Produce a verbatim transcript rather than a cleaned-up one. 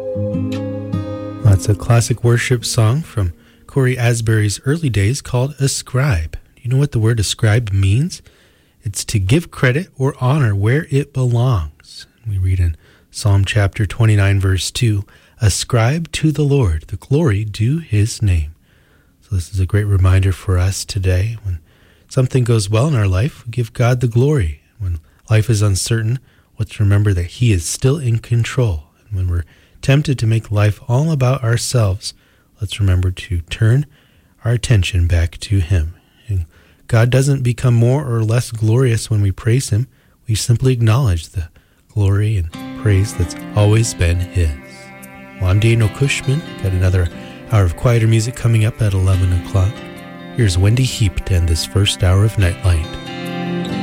That's a classic worship song from Corey Asbury's early days called Ascribe. Do you know what the word ascribe means? It's to give credit or honor where it belongs. We read in Psalm chapter twenty-nine, verse two, ascribe to the Lord the glory due his name. So this is a great reminder for us today. When something goes well in our life, we give God the glory. When life is uncertain, let's remember that he is still in control. And when we're tempted to make life all about ourselves, let's remember to turn our attention back to him. And God doesn't become more or less glorious when we praise him. We simply acknowledge the glory and praise that's always been his. Well, I'm Daniel Cushman. Got another hour of quieter music coming up at eleven o'clock. Here's Wendy Heap to end this first hour of Nightlight.